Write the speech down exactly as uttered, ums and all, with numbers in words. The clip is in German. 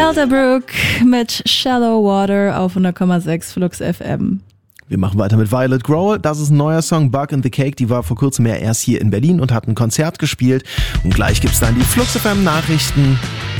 Elderbrook mit Shallow Water auf hundert Komma sechs Flux F M. Wir machen weiter mit Violet Grohl. Das ist ein neuer Song, Bug in the Cake. Die war vor kurzem ja erst hier in Berlin und hat ein Konzert gespielt. Und gleich gibt's dann die Flux F M Nachrichten.